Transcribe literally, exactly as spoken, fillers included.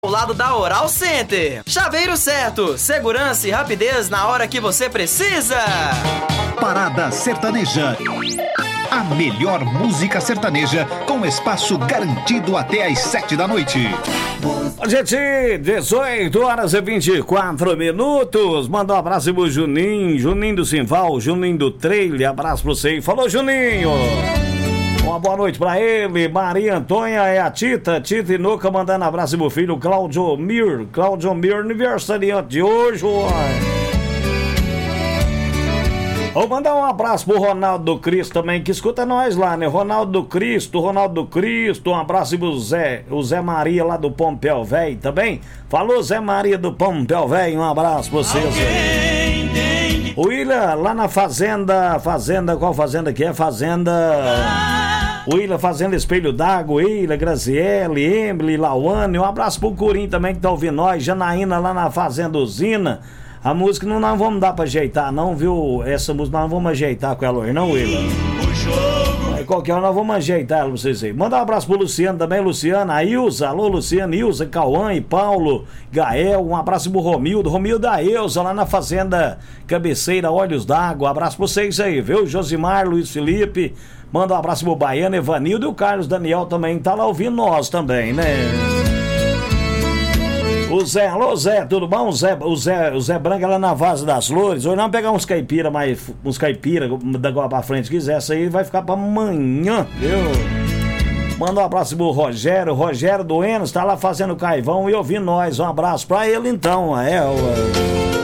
ao lado da Oral Center. Chaveiro certo, segurança e rapidez na hora que você precisa. Parada Sertaneja. A melhor música sertaneja com espaço garantido até às sete da noite. Gente, dezoito horas e vinte e quatro minutos. Manda um abraço pro Juninho, Juninho do Simval, Juninho do Trailer. Abraço pra você. Falou, Juninho. Uma boa noite pra ele. Maria Antônia é a Tita. Tita e Nuca mandando abraço pro filho Claudio Mir. Claudio Mir, aniversariante de hoje. Vou mandar um abraço pro Ronaldo do Cristo também, que escuta nós lá, né? Ronaldo do Cristo, Ronaldo do Cristo. Um abraço pro Zé, o Zé Maria lá do Pompeu Velho também. Falou, Zé Maria do Pompeu Velho. Um abraço pra vocês. O William lá na fazenda, fazenda, qual fazenda que é? Fazenda... O William Fazenda Espelho d'Água, William, Graziele, Emily, Lauane. Um abraço pro Curim também que tá ouvindo nós. Janaína lá na Fazenda Usina. A música não nós vamos dar pra ajeitar não, viu? Essa música nós não vamos ajeitar com ela hoje, não, William? Aí qualquer hora nós vamos ajeitar ela pra vocês aí. Manda um abraço pro Luciano também, Luciana, a Ilza, alô Luciano, Ilza, Cauã e Paulo, Gael, um abraço pro Romildo, Romildo da Ilza lá na Fazenda Cabeceira, Olhos d'Água, um abraço pra vocês aí, viu? Josimar, Luiz Felipe, manda um abraço pro Baiano, Evanildo e o Carlos Daniel também, tá lá ouvindo nós também, né? O Zé, alô Zé, tudo bom? O Zé, o Zé, o Zé Branca lá na Vaza das Flores. Hoje vamos pegar uns caipira, mais uns caipira da agora pra frente. Se quiser, essa aí vai ficar pra amanhã, viu? Manda um abraço pro Rogério, Rogério do Enos, tá lá fazendo caivão e ouvindo nós. Um abraço pra ele então, é, ué.